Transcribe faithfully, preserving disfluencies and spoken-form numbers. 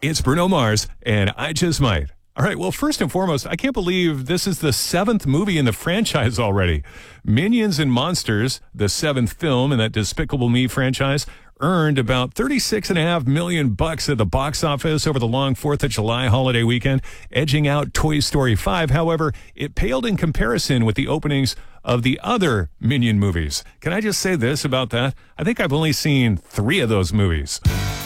It's Bruno Mars, and I Just Might. All right, well, first and foremost, I can't believe this is the seventh movie in the franchise already. Minions and Monsters, the seventh film in that Despicable Me franchise, earned about thirty-six and a half million bucks at the box office over the long fourth of July holiday weekend, edging out Toy Story five. However, it paled in comparison with the openings of the other Minion movies. Can I just say this about that? I think I've only seen three of those movies.